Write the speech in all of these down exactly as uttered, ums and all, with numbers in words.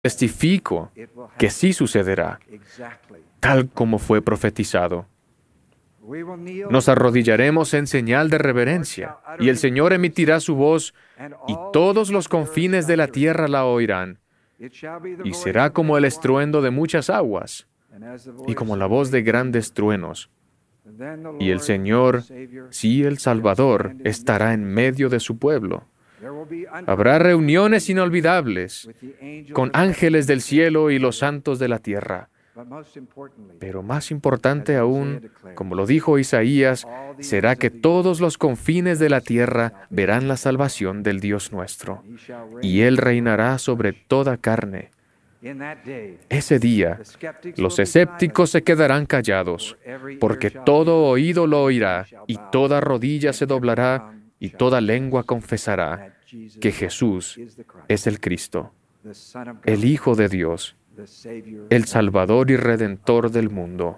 Testifico que sí sucederá, tal como fue profetizado. Nos arrodillaremos en señal de reverencia, y el Señor emitirá su voz, y todos los confines de la tierra la oirán. Y será como el estruendo de muchas aguas, y como la voz de grandes truenos. Y el Señor, sí, el Salvador, estará en medio de su pueblo. Habrá reuniones inolvidables con ángeles del cielo y los santos de la tierra. Pero más importante aún, como lo dijo Isaías, será que todos los confines de la tierra verán la salvación del Dios nuestro, y Él reinará sobre toda carne. Ese día, los escépticos se quedarán callados, porque todo oído lo oirá, y toda rodilla se doblará, y toda lengua confesará que Jesús es el Cristo, el Hijo de Dios, el Salvador y Redentor del mundo.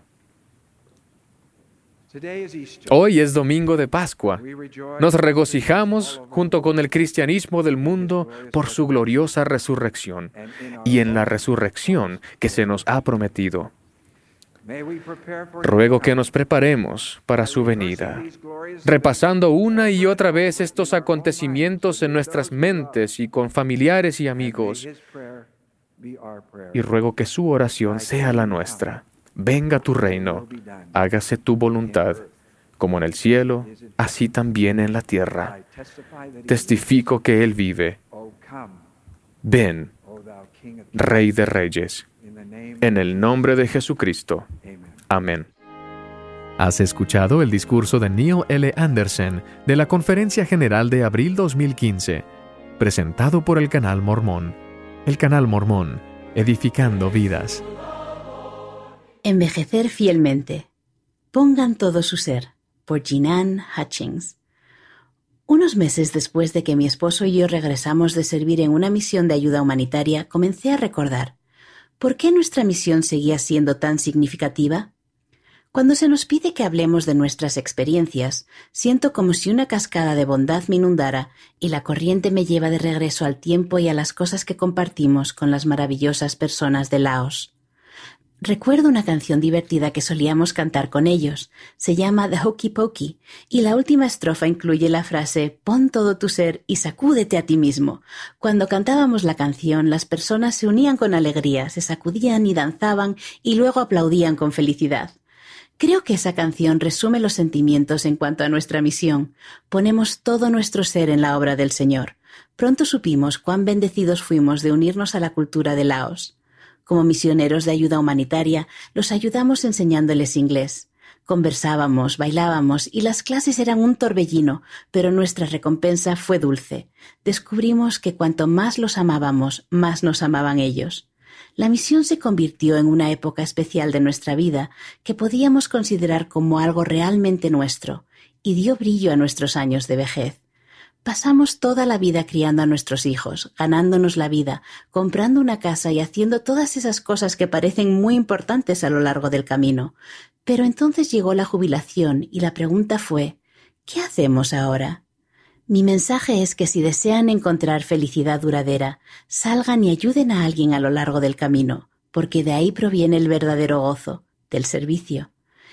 Hoy es domingo de Pascua. Nos regocijamos junto con el cristianismo del mundo por su gloriosa resurrección y en la resurrección que se nos ha prometido. Ruego que nos preparemos para su venida, repasando una y otra vez estos acontecimientos en nuestras mentes y con familiares y amigos. Y ruego que su oración sea la nuestra. Venga tu reino, hágase tu voluntad, como en el cielo, así también en la tierra. Testifico que Él vive. Ven, Rey de Reyes, en el nombre de Jesucristo. Amén. Has escuchado el discurso de Neil L. Anderson de la Conferencia General de abril dos mil quince, presentado por el Canal Mormón. El Canal Mormón, edificando vidas. Envejecer fielmente. Pongan todo su ser, por Jean Hutchings. Unos meses después de que mi esposo y yo regresamos de servir en una misión de ayuda humanitaria, comencé a recordar, ¿por qué nuestra misión seguía siendo tan significativa? Cuando se nos pide que hablemos de nuestras experiencias, siento como si una cascada de bondad me inundara y la corriente me lleva de regreso al tiempo y a las cosas que compartimos con las maravillosas personas de Laos. Recuerdo una canción divertida que solíamos cantar con ellos. Se llama The Hokey Pokey y la última estrofa incluye la frase «Pon todo tu ser y sacúdete a ti mismo». Cuando cantábamos la canción, las personas se unían con alegría, se sacudían y danzaban y luego aplaudían con felicidad. Creo que esa canción resume los sentimientos en cuanto a nuestra misión. Ponemos todo nuestro ser en la obra del Señor. Pronto supimos cuán bendecidos fuimos de unirnos a la cultura de Laos. Como misioneros de ayuda humanitaria, los ayudamos enseñándoles inglés. Conversábamos, bailábamos y las clases eran un torbellino, pero nuestra recompensa fue dulce. Descubrimos que cuanto más los amábamos, más nos amaban ellos. La misión se convirtió en una época especial de nuestra vida que podíamos considerar como algo realmente nuestro y dio brillo a nuestros años de vejez. Pasamos toda la vida criando a nuestros hijos, ganándonos la vida, comprando una casa y haciendo todas esas cosas que parecen muy importantes a lo largo del camino. Pero entonces llegó la jubilación y la pregunta fue, ¿qué hacemos ahora? Mi mensaje es que si desean encontrar felicidad duradera, salgan y ayuden a alguien a lo largo del camino, porque de ahí proviene el verdadero gozo, del servicio.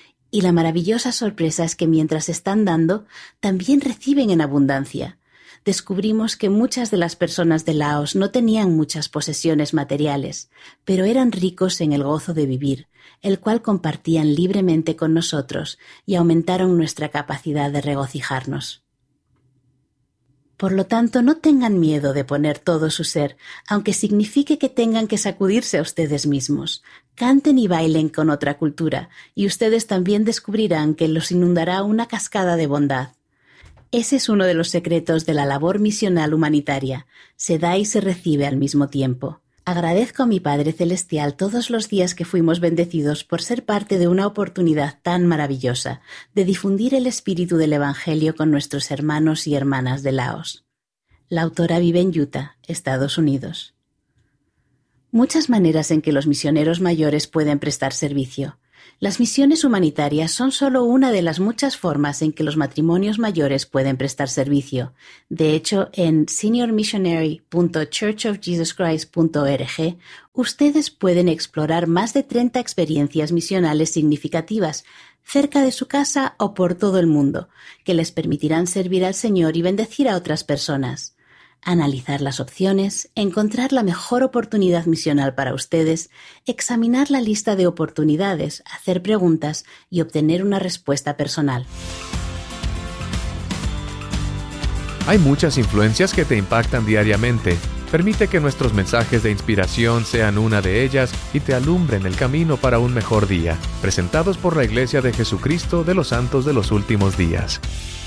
Y la maravillosa sorpresa es que mientras están dando, también reciben en abundancia. Descubrimos que muchas de las personas de Laos no tenían muchas posesiones materiales, pero eran ricos en el gozo de vivir, el cual compartían libremente con nosotros y aumentaron nuestra capacidad de regocijarnos. Por lo tanto, no tengan miedo de poner todo su ser, aunque signifique que tengan que sacudirse a ustedes mismos. Canten y bailen con otra cultura, y ustedes también descubrirán que los inundará una cascada de bondad. Ese es uno de los secretos de la labor misional humanitaria. Se da y se recibe al mismo tiempo. Agradezco a mi Padre Celestial todos los días que fuimos bendecidos por ser parte de una oportunidad tan maravillosa de difundir el espíritu del Evangelio con nuestros hermanos y hermanas de Laos. La autora vive en Utah, Estados Unidos. Muchas maneras en que los misioneros mayores pueden prestar servicio. Las misiones humanitarias son solo una de las muchas formas en que los matrimonios mayores pueden prestar servicio. De hecho, en senior missionary punto church of jesus christ punto org, ustedes pueden explorar más de treinta experiencias misionales significativas, cerca de su casa o por todo el mundo, que les permitirán servir al Señor y bendecir a otras personas. Analizar las opciones, encontrar la mejor oportunidad misional para ustedes, examinar la lista de oportunidades, hacer preguntas y obtener una respuesta personal. Hay muchas influencias que te impactan diariamente. Permite que nuestros mensajes de inspiración sean una de ellas y te alumbren el camino para un mejor día. Presentados por la Iglesia de Jesucristo de los Santos de los Últimos Días.